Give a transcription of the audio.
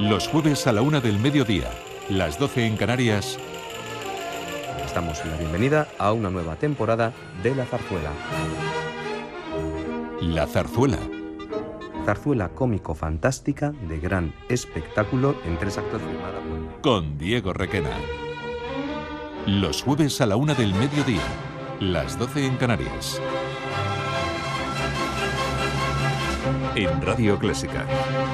Los jueves a la 1 del mediodía, las 12 en Canarias. Les damos la bienvenida a una nueva temporada de La Zarzuela. La Zarzuela. Zarzuela cómico-fantástica de gran espectáculo en 3 actos firmada por... Con Diego Requena. Los jueves a la 1 del mediodía, las 12 en Canarias. En Radio Clásica.